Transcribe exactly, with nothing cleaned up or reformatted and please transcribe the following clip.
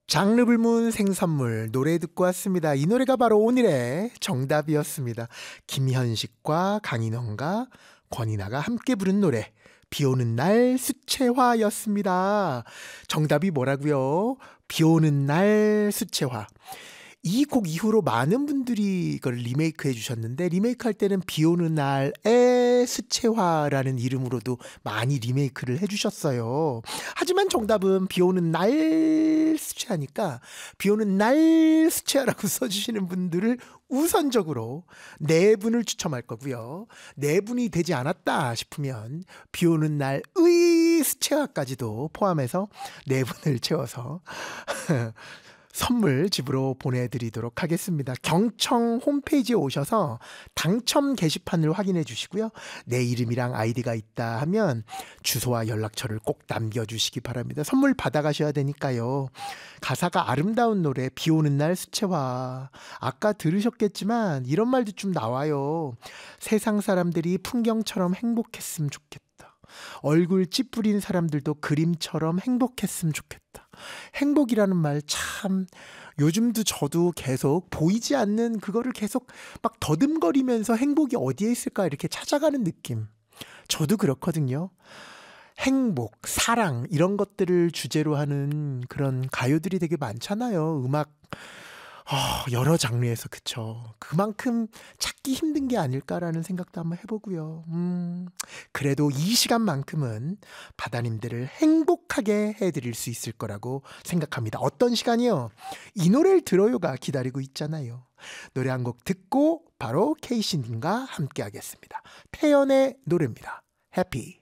장르 불문 생선물 노래 듣고 왔습니다. 이 노래가 바로 오늘의 정답이었습니다. 김현식과 강인원과 권이나가 함께 부른 노래 비오는 날 수채화였습니다. 정답이 뭐라고요? 비오는 날 수채화. 이 곡 이후로 많은 분들이 이걸 리메이크 해주셨는데, 리메이크 할 때는 비오는 날의 수채화라는 이름으로도 많이 리메이크를 해주셨어요. 하지만 정답은 비오는 날 수채화니까 비오는 날 수채화라고 써주시는 분들을 우선적으로 네 분을 추첨할 거고요. 네 분이 되지 않았다 싶으면 비오는 날의 수채화까지도 포함해서 네 분을 채워서 선물 집으로 보내드리도록 하겠습니다. 경청 홈페이지에 오셔서 당첨 게시판을 확인해 주시고요. 내 이름이랑 아이디가 있다 하면 주소와 연락처를 꼭 남겨주시기 바랍니다. 선물 받아가셔야 되니까요. 가사가 아름다운 노래 비오는 날 수채화. 아까 들으셨겠지만 이런 말도 좀 나와요. 세상 사람들이 풍경처럼 행복했으면 좋겠다. 얼굴 찌푸린 사람들도 그림처럼 행복했으면 좋겠다. 행복이라는 말 참 요즘도 저도 계속 보이지 않는 그거를 계속 막 더듬거리면서 행복이 어디에 있을까 이렇게 찾아가는 느낌. 저도 그렇거든요. 행복, 사랑 이런 것들을 주제로 하는 그런 가요들이 되게 많잖아요. 음악 어, 여러 장르에서. 그쵸. 그만큼 찾기 힘든 게 아닐까라는 생각도 한번 해보고요. 음, 그래도 이 시간만큼은 바다님들을 행복하게 해드릴 수 있을 거라고 생각합니다. 어떤 시간이요? 이 노래를 들어요가 기다리고 있잖아요. 노래 한 곡 듣고 바로 케이씨님과 함께 하겠습니다. 태연의 노래입니다. 해피.